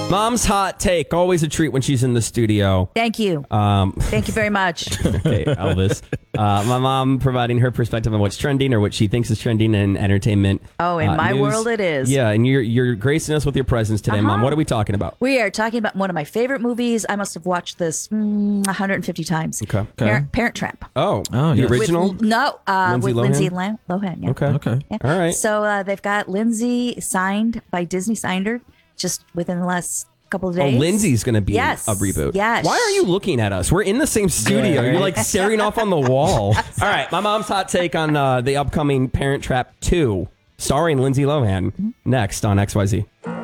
Mom's hot take. Always a treat when she's in the studio. Thank you. Thank you very much. Okay, Elvis. My mom providing her perspective on what's trending or what she thinks is trending in entertainment. Oh, in my news. world it is. Yeah, and you're gracing us with your presence today, Mom. What are we talking about? We are talking about one of my favorite movies. I must have watched this 150 times. Okay. Parent Trap. Oh, yes. the original? With Lindsay Lindsay Lohan? Lohan. Yeah. Okay. Yeah. All right. So they've got Lindsay signed by Disney, signed her just within the last couple of days. Oh, Lindsay's going to be Yes. a reboot. Yes. Why are you looking at us? We're in the same studio. Yeah. You're like staring off on the wall. All right. My mom's hot take on the upcoming Parent Trap 2, starring Lindsay Lohan, next on XYZ.